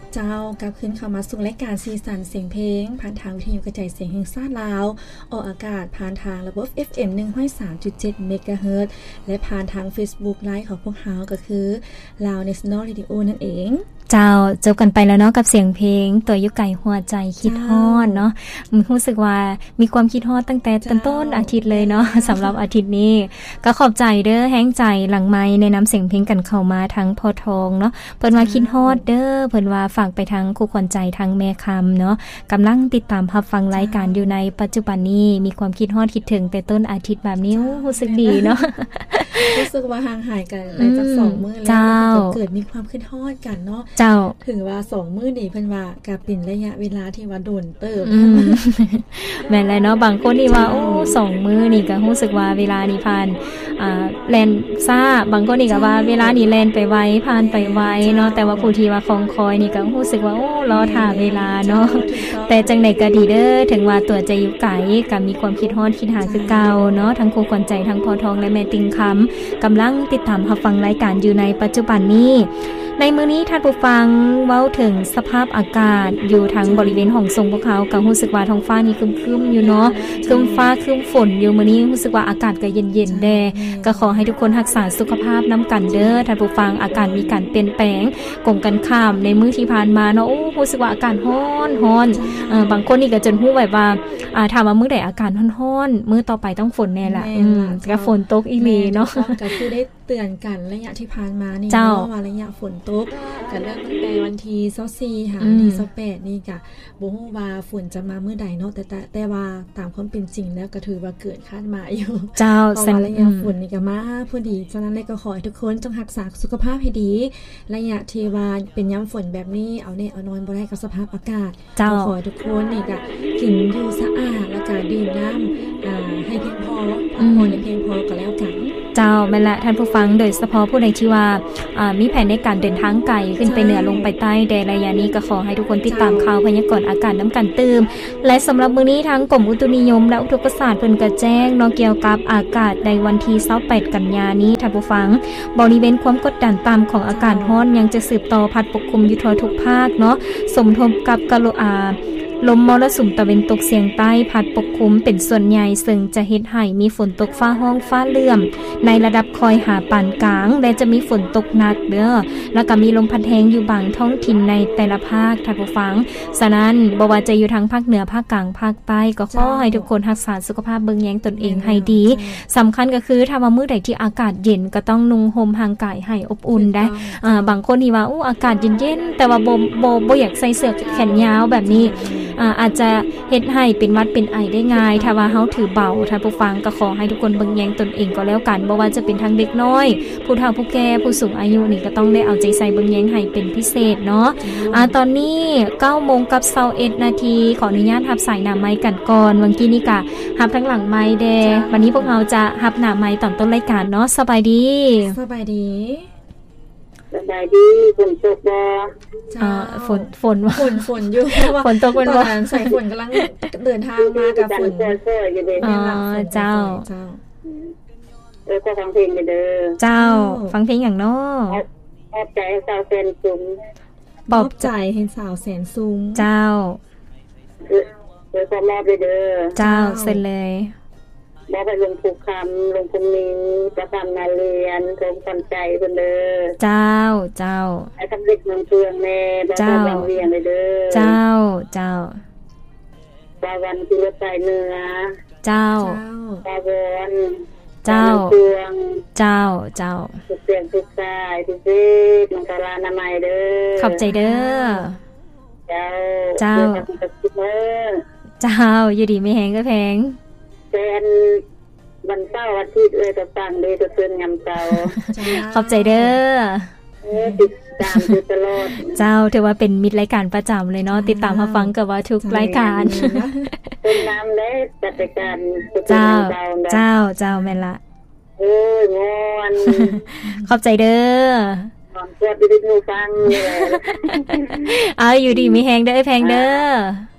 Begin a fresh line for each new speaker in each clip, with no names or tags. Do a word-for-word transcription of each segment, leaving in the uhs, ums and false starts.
เจ้ากลับขึ้นเข้ามาสู่รายการซีซันเสียงเพลงผ่านทางวิทยุกระจายเสียงแห่งชาติลาวออกอากาศผ่านทางระบบ เอฟ เอ็ม หนึ่งร้อยสามจุดเจ็ด เมกะเฮิรตซ์และผ่านทาง Facebook Live ของพวกเฮาก็คือ Lao National Radio นั่นเอง
เจ้าจบกันไปแล้วเนาะกับเสียงเพลงตัวยุไก่หัวใจคิดฮอดเนาะรู้สึกว่ามีความคิดฮอดตั้งแต่ต้นอาทิตย์เลยเนาะสำหรับอาทิตย์นี้ก็ขอบใจเด้อแห้งใจหลังไมค์ในน้ำเสียงเพลงกันเข้ามาทั้งพอทองเนาะเพิ่นว่าคิดฮอดเด้อเพิ่นว่าฝากไปทางคู่ขวัญใจทางแม่คำเนาะกำลังติดตามรับฟังรายการอยู่ในปัจจุบันนี้มีความคิดฮอดคิดถึงแต่ต้นอาทิตย์แบบนี้รู้สึกดีเนาะ
รู้สึกว่าห่างหายกันไปจักสองมื้อแล้วเกิดมีความคิดฮอดกันเนาะ
เจ้า
ถึงว่าสองมื้อนี่เพิ่นว่าก็เป็นระยะเวลาที่ว่าโดนเติบ
แม่นแล้วเนาะบางคนนี่ว่าโอ้สองมื้อนี่ก็รู้สึกว่าเวลานี่ผ่านอ่าแล่นซ่าบางคนนี่ก็ว่าเวลานี่แล่นไปไวผ่านไปไวเนาะแต่ว่าผู้ที่ว่าคองคอยนี่ก็รู้สึกว่าโอ้รอท่าเวลาเนาะแต่จังได๋ก็ดีเด้อถึงว่าตัวใจอยู่ไกลก็มีความคิดฮอดคิดหาคือเก่าเนาะทั้งคู่ขวัญใจทั้งพอทองและแม่ติงคำกำลังติดตามรับฟังรายการอยู่ในปัจจุบันนี้ในมื้อนี้ท่านผู้ฟังเว้าถึงสภาพอากาศอยู่ทางบริเวณห้องทรงพวกเขาก็รู้สึกว่าท้องฟ้านี่ครึมๆอยู่เนาะครึมฟ้าครึมฝนอยู่มื้อนี้รู้สึกว่าอากาศก็เย็นๆแดก็ขอให้ทุกคนรักษาสุขภาพนำกันเด้อท่านผู้ฟังอากาศมีการเปลี่ยนแปลงกงกันข้ามในมื้อที่ผ่านมาเนาะโอ้รู้สึกว่าอากาศร้อนร้อนเอ่อบางคนนี่ก็จนฮู้ไว้ว่าอ่าถ้าว่ามื้อใดอากาศร้อนๆมื้อต่อไปต้องฝนแน่ล่ะอืมก็ฝนตกอีหลีเนาะ
ก็คือได้เตือนกันระยะที่ผ่านมานี่เนาะว่าระยะฝนตกก็เริ่มตั้งแต่วันที่ยี่สิบสี่ค่ะวันที่ยี่สิบแปดนี่ก็บ่ฮู้ว่าฝนจะมามื้อใดเนาะแต่แต่ว่าตามความเป็นจริงแล้วก็ถือว่าเกินคาดหมายอยู่
เจ้า
สัญระยะฝนนี่ก็มาพอดีฉะนั้นเลยก็ขอให้ทุกคนจงรักษาสุขภาพให้ดีระยะที่ว่าเป็นยามฝนแบบนี้เอาแน่เอานอนบ่ได้กับสภาพอากาศขอให้ทุกคนนี่ก็กินอยู่สะอาดแล้วก็ดื่มน้ำอ่าให้เพียงพอพักผ่อนให้เพียงพอก็แล้วกัน
เจ้าแม่นละท่านผู้ฟังโดยเฉพาะผู้ใดที่ว่าอ่ามีแผนในการเดินทางไกลขึ้นไปเหนือลงไปใต้ในระยะนี้ก็ขอให้ทุกคนติดตามข่าวพยากรณ์อากาศน้ำกันตื่มและสำหรับมื้อนี้ทางกรมอุตุนิยมและอุทกศาสตร์เพิ่นก็แจ้งเนาะเกี่ยวกับอากาศในวันที่ยี่สิบแปดกันยายนนี้ท่านผู้ฟังบริเวณความกดดันต่ำของอากาศร้อนยังจะสืบต่อพัดปกคลุมอยู่ทั่วทุกภาคเนาะสมทบกับกะโลอาลมมรสุมตะวันตกเฉียงใต้พัดปกคลุมเป็นส่วนใหญ่ซึ่งจะเฮ็ดให้มีฝนตกฟ้าห้องฟ้าเลื่อมในระดับคอยหาปานกลางและจะมีฝนตกหนักเด้อแล้วก็มีลมพัดแรงอยู่บางท้องถิ่นในแต่ละภาคท่านผู้ฟังฉะนั้นบ่ว่าจะอยู่ทางภาคเหนือภาคกลางภาคใต้ก็ขอให้ทุกคนรักษาสุขภาพเบิ่งแยงตนเองให้ดีสำคัญก็คือถ้าว่ามื้อใดที่อากาศเย็นก็ต้องนุ่งห่มห่างกายให้อบอุ่นได้อ่าบางคนที่ว่าอู้อากาศเย็นๆแต่ว่าบ่บ่บ่อยากใส่เสื้อแขนยาวแบบนี้อ่าอาจจะเฮ็ดให้เป็นหวัดเป็นไอได้ง่ายถ้าว่าเฮาถือเบาท่านผู้ฟังก็ขอให้ทุกคนเบิ่งแยงตนเองก็แล้วกันบ่ว่าจะเป็นทั้งเด็กน้อยผู้เฒ่าผู้แก่ผู้สูงอายุนี่ก็ต้องได้เอาใจใส่เบิ่งแยงให้เป็นพิเศษเนาะอ่าตอนนี้ เก้าโมงกับยี่สิบเอ็ดนาทีขออนุญาตรับสายหน้าไมค์กันก่อนวันกี้นี่ก็รับทั้งหลังไมค์แดวันนี้พวกเราจะรับหน้าไมค์ตอนต้นรายการเนาะสบายดี
สบายดี
สบายดีฝนตกบ่
อ่าฝนฝนว่า
ฝนฝนอยู่
ฝนตกเป็นบ่
ใส่ฝนกำลังเดินทางมากับฝน
อ๋อเจ้า
เจ้า
เออก็ฟังเพลงเด้อ
เจ้าฟังเพลงหยังเนาะ
ปอบใจสาวแสนสูง
ปอบใจให้สาวแสนสูง
เจ้า
เออเออความรอบเด้อ
เจ้าเสร็จเลย
บ่ไปลงภูคำลงภูมิประจำนาเรียนคงสนใจเพิ่นเด้อ
เจ้าเจ้า
ไอ้ทำเด็กเมืองเพืองแม่บ่ต้องเรียนเลยเด้อ
เจ้าเจ้า
บาวันที่รถไฟเหนือ
เจ้า
บาวัน
เจ้าเพืองเจ้าเจ้า
ทุกเสียงทุกสายทุกสิมังคลานามัยเด้อ
ขอบใจเด้อ
เจ้า
เจ้าเจ้าอยู่ดีไม่แห้งก็แพง
เป็นวันเสาร์อาทิตย์เลยจะฟังดีจะเตือนยำเจ้า
ขอบใจเด้อ
เออติดตามอยู่ตลอด
เจ้าถือว่าเป็นมิตรรายการประจำเลยเนาะติดตามมาฟังกับว่าทุกรายการ
เป็นน้ำได้จัดรายการ
เจ้าเจ้าเจ้าแม่นละ
เอองอน
ขอบใจเด้อ
ขอบใจที่ดูฟังเลย
เอาอยู่ดีมีแฮงเด้อแพงเด้อ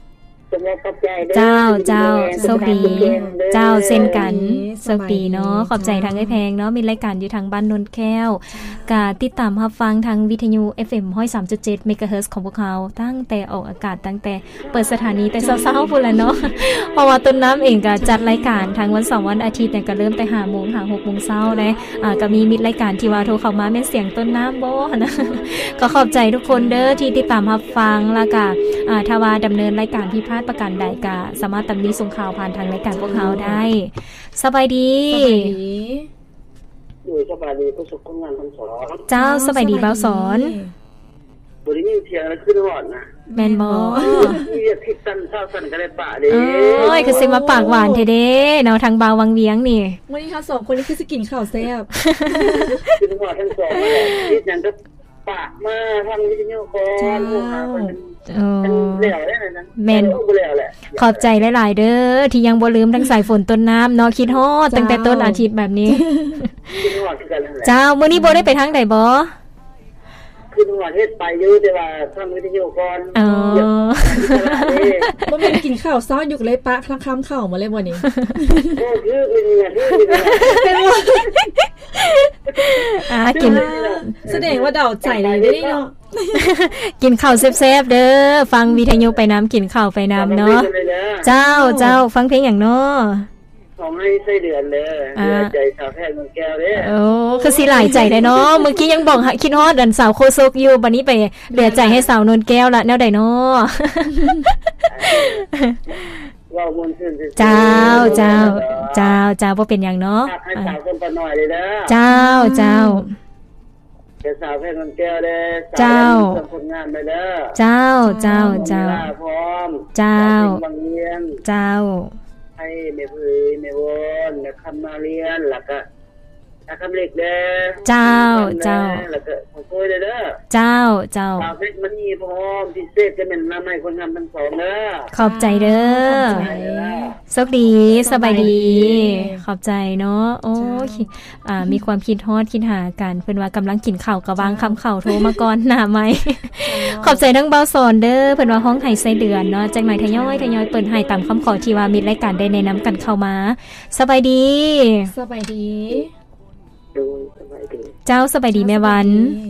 เจ้าเจ้าโชคดีเจ้าเช่นกันโชคดีเนาะขอบใจทางไอ้แพงเนาะมีรายการอยู่ทางบ้านนนแก้วกะติดตามรับฟังทางวิทยุ เอฟ เอ็ม หนึ่งร้อยสามจุดเจ็ด เมกะเฮิรตซ์ของพวกเขาตั้งแต่ออกอากาศตั้งแต่เปิดสถานีแต่เช้าๆพุ่นล่ะเนาะเพราะว่าต้นน้ำเองก็จัดรายการทางวันเสาร์วันอาทิตย์เนี่ยก็เริ่มแต่ ห้าโมง ถึง หกโมงเช้าเด้อ่าก็มีมิตรรายการที่ว่าโทรเข้ามาแม่นเสียงต้นน้ำบ่นะก็ขอบใจทุกคนเด้อที่ติดตามรับฟังแล้วก็อ่าถ้าว่าดำเนินรายการที่พลาดประการใดก็สามารถตำหนิส่งข่าวผ่านทางรายการพวกเขาได้สบายดี
อยู่สบายดีผู้สุขงานทั้งสอง
เจ้าสบายดีเบาสอน
บริมีเทียงแล้วขึ้นหอดนะ
แม่นบ่
มีทิศสั้นเศร้าสั้นก็ได้ป่าเด้
โอ้ยคือสิมาปากหวานเท่เด้เนาะทางบาววังเวียงนี่
วันนี้ค่ะสองคนนี้คือสิกินข้าวแซ่บ
ขึ้นหอดทั้งสองทิศนั้นก็ปากมาทางวิทยุคอนพวกหาคน
เออ
แล้วได้นะ
แม่นขอบใจหลายๆเด้อที่ยังบ่ลืมทั้งสายฝนต้นน้ำเนาะคิดฮอดตั้งแต่ต้นอาทิตย์แบบนี้เจ้ามื้อนี้บ่ได้ไปทางใดบ่
คือจังหวัดเฮ็ดไปอยู่แต่ว่าทางวิทยุก่อน
อ๋อ
บ่แม่นกินข้าวเช้าอยู่เลยปะคำๆข้าวมาเลยบ่นี่
โอ้คือมีเนี่ย
เป็นบ่
อ่ากิน
แสดงว่าเดาใจเลยเด้เนาะ
กินข้าวแซ่บๆเด้อฟังวิทยุไปน้ำกินข้าวไปน้ำเนาะเจ้าเจ้าฟังเพลงอย่างเนาะ
ของให้ไส้เดือนเลยเหลือใจสาวแพทย์เมืองแก้วเด้
โอ้คือสิหลายใจได้เนาะเมื่อกี้ยังบอกคิดฮอดดันสาวโคโซกอยู่บัดนี้ไปเหลือใจให้สาวนนแก้วละแนวใดเนาะ
ว่าม่วนซื่น
เจ้าเจ้าเจ้าเจ้าบ่เป็นหยังเนาะ
ให้สาวคนปะน้อยเลยเด้อ
เจ้าเจ้า
เจ้าสาวแพทย์เมืองแก้วเด้อ
เจ้า
ผลงานไปเด้อ
เจ้าเจ้าเจ้า
พร้อม
เจ้า
บางเรียน
เจ้า
ให้แม่พื้นแม่วอนแม่คำมาเรียนแล้วก็อาคำเล็กเด้อ
เจ้าเจ้า
แล้วก็ขอโทษเด้อ
เจ้าเจ้า
ฝากเพชรมณีพร้อมพิเศษจะเป็นนำให้คนงานทั้งสองเด้อ
ขอบใจเด้อโชคดีสบายดีขอบใจเนาะโอ้อ่ามีความคิดฮอดคิดหากันเพิ่นว่ากำลังกินข้าวก็วางคำข้าวโทรมาก่อนหน้ามั้ยขอบใจทั้งเบาสอนเด้อเพิ่นว่าห้องไห้ไส้เดือนเนาะจังหน่อยทยอยทยอยเปิ้นให้ตามคำขอที่ว่ามีรายการได้แนะนำกันเข้ามาสบายดี
สบายดี
เจ้าสบายดีแม่วัน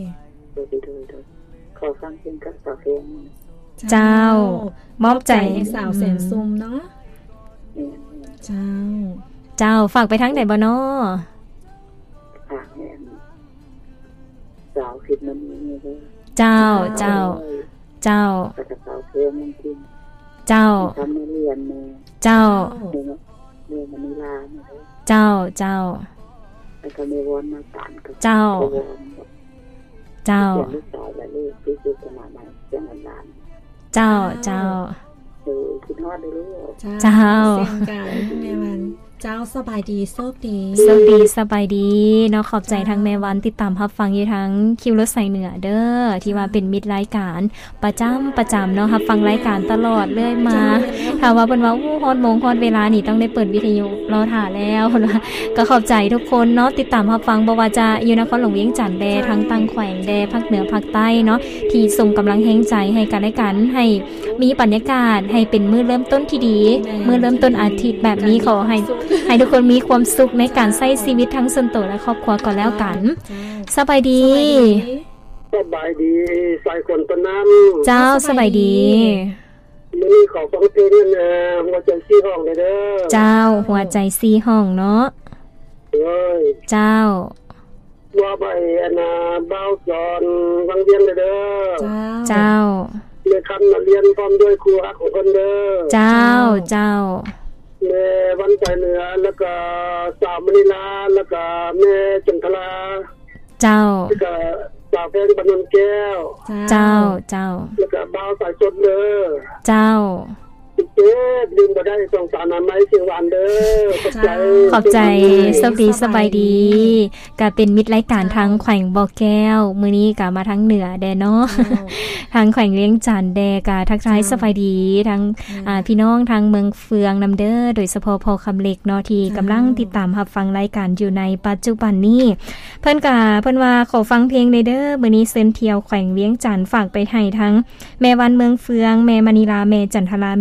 ขอฟังเพลงกับสาวเพลง
เจ้ามอบใจ
ให้สาวแสนซุ่มเนาะเจ้า
เจ้าฝากไปทางไหนบ่น้อ
ฝากแม่สาวคิดมันนี่เด้อ
เจ้าเจ้าเจ้า
สาวเพลงมันกิน
เจ้า
ทำเรียนแม่
เจ้า
เรียนมณีลา
เจ้าเจ้า
แล้วก็มีวอนมาสานกับ
เจ้าเจ้า
ลูกสาวและลูกที่คือขนาดไหนเสียงหลาน
เจ้าเจ้า
เออคิดฮอดเด้อลูก
เจ้า
เสียงกันแม่วันเจ้าสบายดีโชคดี
โชคดีสบายดีเนาะขอบใจทางแม่วันติดตามรับฟังอยู่ทั้งคิวรถไสเหนือเด้อที่ว่าเป็นมิตรรายการประจำประจำเนาะรับฟังรายการตลอดเลยมาถ้าว่าเพิ่นว่าอู้ฮอดโมงฮอดเวลานี่ต้องได้เปิดวิทยุรอท่าแล้วเพิ่นว่าก็ขอบใจทุกคนเนาะติดตามรับฟังบ่ว่าจะอยู่นครหลวงเวียงจันทน์แดทั้งต่างแขวงแดภาคเหนือภาคใต้เนาะที่ส่งกำลังแรงใจให้กันและกันให้มีบรรยากาศให้เป็นมื้อเริ่มต้นที่ดีมื้อเริ่มต้นอาทิตย์แบบนี้ขอให้ให้ทุกคนมีความสุขในการใช้ชีวิตทั้งส่วนตัวและครอบครัวก็แล้วกันสบายดี
สบายดีสายคนต้นน้
ำเจ้าสบายดี
มื้อนี้ขอฟังเพลงนะหัวใจสี่ห้องเลยเด้อ
เจ้าหัวใจสี่ห้องเนาะ
เอ้ย
เจ้า
ว่าไปอันน่ะเบาสอนวังเวียงเด้อ
เจ้า
เรียนคำมาเรียนพร้อมด้วยครูรักของคนเด้อ
เจ้าเจ้า
แม่วันใจเหนือแล้วก็สาวมณีลาแล้วก็แม่จันทรา
เจ้า
แล้วก็สาวเพชรบรรณแก้ว
เจ้าเจ้า
แล้วก็บ่าวสายสดเด้อ
เจ้า
เจ็บดื่มบ่ได้สงสารน้ำไม้เสียงหวานเด้อขอบใจ
ขอบใจสวัสดีสบายดีก็เป็นมิตรรายการทางแขวงบ่อแก้วมื้อนี้ก็มาทางเหนือแดเนาะทางแขวงเวียงจันทน์แดก็ทักทายสบายดีทั้งอ่าพี่น้องทางเมืองเฟืองนำเด้อโดยเฉพาะพอคำเล็กเนาะที่กำลังติดตามรับฟังรายการอยู่ในปัจจุบันนี้เพิ่นก็เพิ่นว่าขอฟังเพลงเด้อมื้อนี้เซินเที่ยวแขวงเวียงจันทน์ฝากไปให้ทั้งแม่วันเมืองเฟืองแม่มณีลาแม่จันทราแม่คำแม่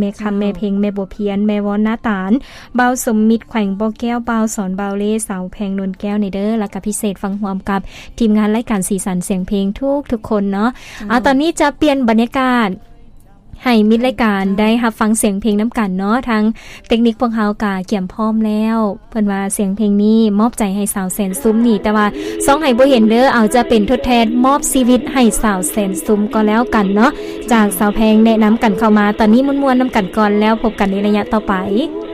เพลงแม่บัวเพียนแม่วอนหน้าตาลเบาสมมิตรแขวงบ่อแก้วเบาสอนเบาเล่สาวแพงนนแก้วในเด้อแล้วก็พิเศษฟังรวมกับทีมงานรายการสีสันเสียงเพลงทุกทุกคนเนาะเอาตอนนี้จะเปลี่ยนบรรยากาศให้มิตรรายการได้รับฟังเสียงเพลงน้ำกันเนาะทางเทคนิคพวกเฮากะเกี่ยมพร้อมแล้วเพิ่นว่าเสียงเพลงนี้มอบใจให้สาวแสนซุ้มนี่แต่ว่าซ่องให้บ่เห็นเด้อเอาจะเป็นทดแทนมอบชีวิตให้สาวแสนซุ้มก็แล้วกันเนาะจากสาวแพงแนะนำกันเข้ามาตอนนี้ม่วนๆนำกันก่อนแล้วพบกันในระยะต่อไป